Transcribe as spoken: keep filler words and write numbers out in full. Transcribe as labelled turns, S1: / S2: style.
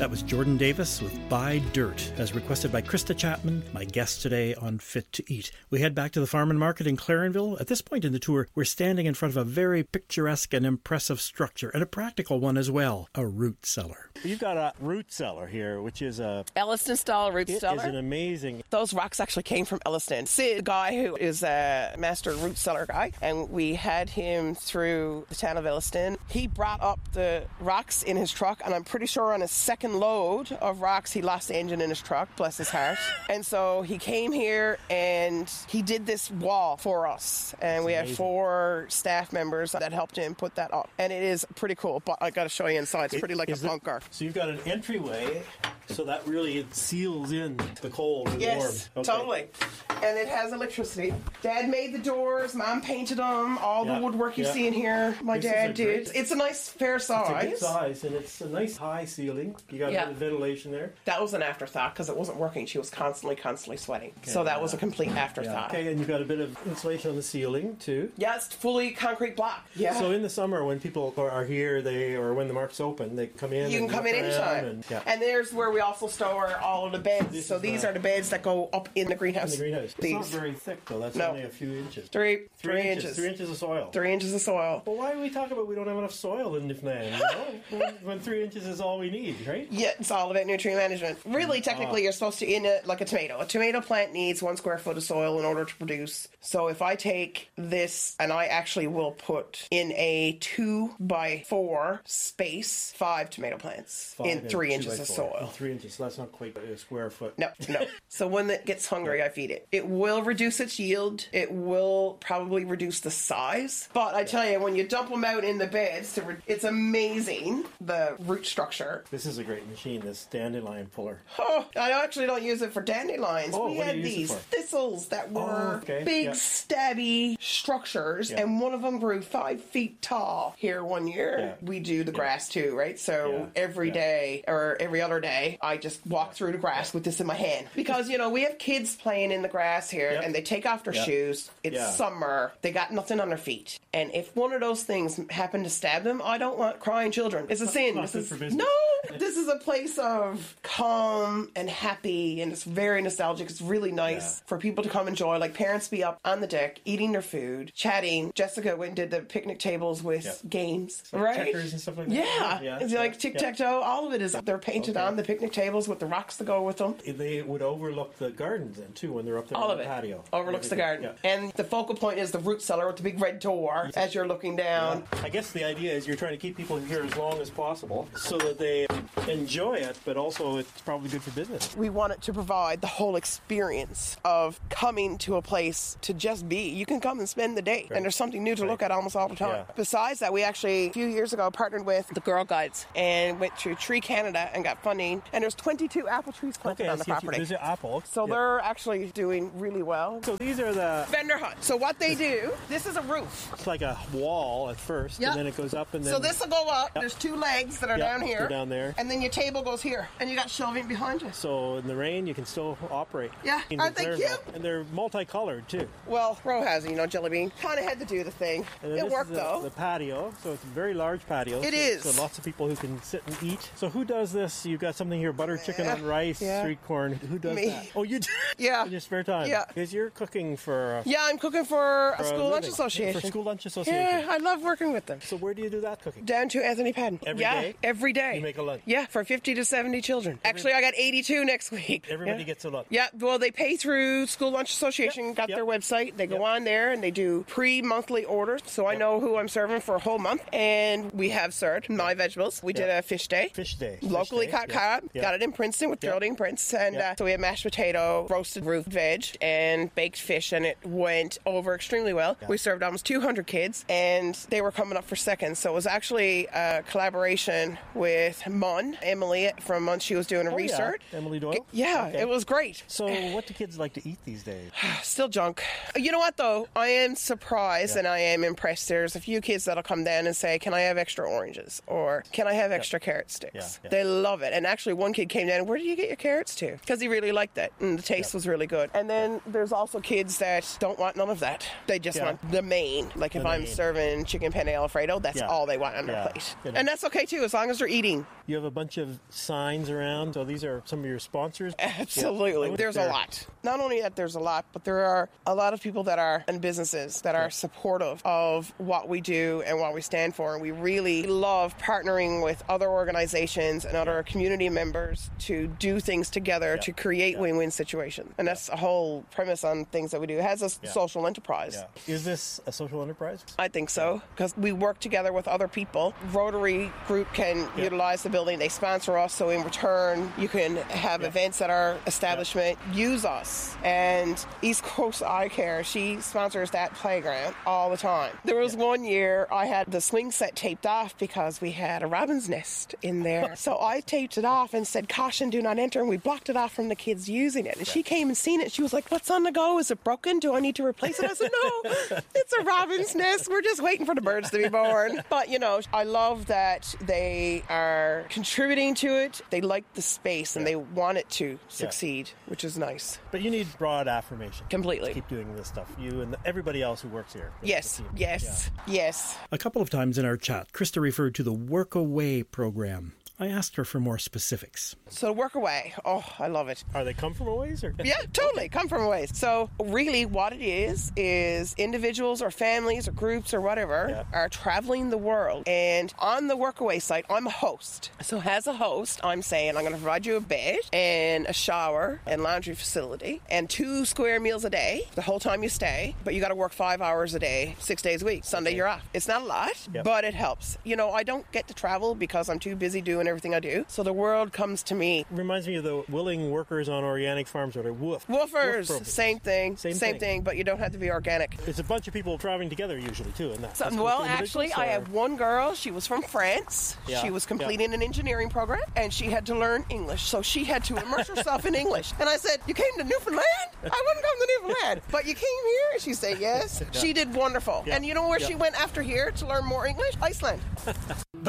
S1: That was Jordan Davis with Buy Dirt, as requested by Krista Chapman, my guest today on Fit to Eat. We head back to the Farm and Market in Clarenville. At this point in the tour, we're standing in front of a very picturesque and impressive structure, and a practical one as well, a root cellar.
S2: You've got a root cellar here, which is a...
S3: Elliston-style root
S2: it
S3: cellar.
S2: It is an amazing...
S3: Those rocks actually came from Elliston. Sid, the guy who is a master root cellar guy, and we had him through the town of Elliston. He brought up the rocks in his truck, and I'm pretty sure on his second load of rocks, he lost the engine in his truck, bless his heart. And so he came here and he did this wall for us. And
S2: That's
S3: we
S2: amazing.
S3: had four staff members that helped him put that up. And it is pretty cool, but I got to show you inside. It's pretty like a bunker.
S2: So you've got an entryway, so that really it seals in the cold and
S3: Yes,
S2: warm. Okay.
S3: totally. And it has electricity. Dad made the doors, Mom painted them, all
S2: Yeah,
S3: the woodwork you
S2: yeah.
S3: see in here, my
S2: This is
S3: dad
S2: a
S3: did.
S2: great-
S3: It's a nice, fair size.
S2: It's a good size, and it's a nice high ceiling. You got
S3: Yeah.
S2: a bit of ventilation there.
S3: That was an afterthought because it wasn't working. She was constantly, constantly sweating. So that was a complete afterthought.
S2: Okay, and you've got a bit of insulation on the ceiling, too.
S3: Yeah, it's fully concrete block. Yeah.
S2: So in the summer, when people are here, they or when the market's open, they come in.
S3: You can
S2: and
S3: come
S2: look
S3: in
S2: around
S3: anytime.
S2: And, yeah.
S3: And there's where we also store all of the beds.
S2: This
S3: so
S2: is
S3: these
S2: the-
S3: are the beds that go up in the greenhouse.
S2: in the greenhouse. It's
S3: These.
S2: not very thick, though. That's
S3: No.
S2: only a few inches.
S3: Three,
S2: Three,
S3: three
S2: inches.
S3: inches.
S2: Three inches of soil.
S3: Three inches of soil.
S2: Well, why are we talking about we don't have enough soil in Newfoundland? You know? when, when three inches is all we need, right?
S3: Yeah, it's all about nutrient management. Really, technically, you're supposed to in it like a tomato. A tomato plant needs one square foot of soil in order to produce. So if I take this and I actually will put in a two by four space five tomato plants
S2: Five
S3: in
S2: and
S3: three
S2: two
S3: inches
S2: by
S3: of
S2: four.
S3: soil.
S2: Oh, three inches. So that's not quite a square foot.
S3: No, no. So when it gets hungry, I feed it. It will reduce its yield. It will probably reduce the size. But I tell you, when you dump them out in the beds, to re- it's amazing, the root structure.
S2: This is a great machine, this dandelion puller.
S3: Oh, I actually don't use it for dandelions.
S2: Oh,
S3: we
S2: what do
S3: had
S2: you use it
S3: these
S2: for?
S3: thistles that were
S2: Oh, okay.
S3: big,
S2: Yeah.
S3: stabby structures,
S2: Yeah.
S3: and one of them grew five feet tall here one year.
S2: Yeah.
S3: We do the grass too, right? So
S2: Yeah.
S3: every
S2: Yeah.
S3: day or every other day, I just walk through the grass with this in my hand. Because, you know, we have kids playing in the grass here,
S2: Yep.
S3: and they take off their
S2: Yep.
S3: shoes. It's
S2: Yeah.
S3: summer. They got nothing on their feet. And if one of those things happened to stab them, I don't want crying children. It's a sin.
S2: not
S3: This
S2: good
S3: is
S2: for business.
S3: no. This is a place of calm and happy, and it's very nostalgic. It's really nice
S2: Yeah.
S3: for people to come enjoy. Like parents be up on the deck eating their food, chatting. Jessica went and did the picnic tables with
S2: Yeah.
S3: games,
S2: Like
S3: right?
S2: checkers and stuff like that?
S3: Yeah,
S2: Yeah,
S3: it's
S2: yeah,
S3: like tic tac toe. All of it is they're painted
S2: Okay.
S3: on the picnic tables with the rocks to go with them.
S2: They would overlook the gardens then, too, when they're up there
S3: All
S2: on
S3: of
S2: the
S3: it
S2: patio.
S3: overlooks the garden,
S2: Yeah.
S3: and the focal point is the root cellar with the big red door. As you're looking down,
S2: I guess the idea is you're trying to keep people here as long as possible so that they enjoy it, but also it's probably good for business.
S3: we wanted to provide the whole experience of coming to a place to just be. You can come and spend the day, and there's something new to look at almost all the time.
S2: Yeah.
S3: Besides that, we actually, a few years ago, partnered with the Girl Guides and went to Tree Canada and got funding, and there's twenty-two apple trees planted
S2: Okay,
S3: on
S2: I
S3: the
S2: see,
S3: property.
S2: there's an apple.
S3: So
S2: Yeah.
S3: they're actually doing really well.
S2: So these are the...
S3: Vendor hut. So what they do, this is a roof.
S2: It's like a wall at first,
S3: Yep.
S2: and then it goes up, and then...
S3: So this will go up. There's two legs that are
S2: Yep,
S3: down here.
S2: they're down there.
S3: And then your table goes here. And you got shelving behind you.
S2: So in the rain, you can still operate.
S3: Yeah,
S2: In
S3: aren't they
S2: Clarenville.
S3: cute?
S2: And they're multicolored, too.
S3: Well, Ro has it, you know, Jelly Bean. Kind of had to do the thing.
S2: And then
S3: It
S2: this
S3: worked,
S2: is the,
S3: though.
S2: the patio, so it's a very large patio.
S3: It
S2: so,
S3: is.
S2: So lots of people who can sit and eat. So who does this? You've got something here, butter chicken on rice,
S3: yeah.
S2: sweet corn. Who does
S3: Me.
S2: that? Oh, you do?
S3: Yeah.
S2: In your spare time?
S3: Yeah.
S2: Because you're cooking for... Uh,
S3: Yeah, I'm cooking for a
S2: for a
S3: school lunch
S2: living.
S3: association.
S2: For school lunch association.
S3: Yeah, I love working with them.
S2: So where do you do that cooking?
S3: Down to Anthony Padden.
S2: Every
S3: yeah,
S2: day?
S3: every day.
S2: You make a lunch?
S3: Yeah, for fifty to seventy children. Actually, I got eighty-two next week.
S2: Everybody
S3: yeah.
S2: gets a lunch.
S3: Yeah, well, they pay through School Lunch Association,
S2: Yep,
S3: got
S2: yep.
S3: their website. They go
S2: Yep.
S3: on there and they do pre-monthly orders, so I
S2: Yep.
S3: know who I'm serving for a whole month. And we have served my vegetables. We did
S2: Yep.
S3: a fish day.
S2: Fish day. Fish
S3: Locally
S2: day.
S3: caught
S2: Yep.
S3: crab.
S2: Yep.
S3: Got it in Princeton with
S2: Yep.
S3: Geraldine Prince. And
S2: Yep.
S3: uh, so we had mashed potato, roasted root veg, and baked fish, and it went over extremely well.
S2: Yeah.
S3: We served almost two hundred kids, and they were coming up for seconds. So it was actually a collaboration with Munn, Emily from Munn. She was doing a
S2: Oh,
S3: research.
S2: yeah. Emily Doyle?
S3: Yeah,
S2: Okay.
S3: it was great.
S2: So what do kids like to eat these days?
S3: Still junk. You know what, though? I am surprised
S2: Yeah.
S3: and I am impressed. There's a few kids that'll come down and say, can I have extra oranges? Or can I have extra carrot sticks?
S2: Yeah, yeah.
S3: They love it. And actually, one kid came down, where do you get your carrots to? Because he really liked it. And the taste
S2: Yeah.
S3: was really good. And then there's also kids that don't want none of that. They just
S2: Yeah.
S3: want the main. Like if
S2: The
S3: I'm
S2: main.
S3: serving chicken penne Alfredo, that's
S2: Yeah.
S3: all they want on their
S2: Yeah.
S3: plate.
S2: You know.
S3: And that's okay, too, as long as they're eating.
S2: You have a bunch of signs around. So these are some of your sponsors.
S3: Absolutely.
S2: Yeah.
S3: There's a lot. Not only that there's a lot, but there are a lot of people that are in businesses that are yeah. supportive of what we do and what we stand for. And we really love partnering with other organizations and other community members to do things together yeah. to create yeah. win-win situations. And that's a whole premise on things that we do. It has a yeah. social enterprise.
S2: Yeah. Is this a social enterprise?
S3: I think so, because we work together with other people. Rotary Group can yeah. utilize the building. They sponsor us, so in return, you can have yeah. events at our establishment. Yeah. Use us. And East Coast Eye Care, she sponsors that playground all the time. There was yeah. one year I had the swing set taped off because we had a robin's nest in there. So I taped it off and said, caution, do not enter, and we blocked it off from the kids using it. And yeah. she came and seen it. She was like, what's on the go? Is it broken? Do I need to replace it? I said, no, it's a robin's nest. We're just waiting for the birds to be born. But, you know, I love that they are contributing to it. They like the space and yeah. they want it to succeed, yeah. which is nice.
S2: But you need broad affirmation.
S3: Completely.
S2: To keep doing this stuff. You and everybody else who works here.
S3: Yes, yes, yeah. yes.
S1: A couple of times in our chat, Krista referred to the Work Away program. I asked her for more specifics.
S3: So work away. Oh, I love it.
S2: Are they come from a ways? Or?
S3: Yeah, totally. Come from a ways. So really what it is, is individuals or families or groups or whatever yeah. are traveling the world. And on the Workaway site, I'm a host. So as a host, I'm saying I'm going to provide you a bed and a shower and laundry facility and two square meals a day the whole time you stay. But you got to work five hours a day, six days a week. Sunday okay. you're off. It's not a lot, yep. but it helps. You know, I don't get to travel because I'm too busy doing everything I do. So the world comes to me.
S2: Reminds me of the willing workers on organic farms, or the woof.
S3: Woofers,
S2: Woof
S3: same thing. Same, same thing. thing, but you don't have to be organic.
S2: It's a bunch of people traveling together usually too. In that.
S3: So, well, actually, or? I have one girl. She was from France. Yeah. She was completing yeah. an engineering program, and she had to learn English. So she had to immerse herself in English. And I said, "You came to Newfoundland? I wouldn't come to Newfoundland, but you came here." And she said, "Yes." Yeah. She did wonderful. Yeah. And you know where yeah. she went after here to learn more English? Iceland.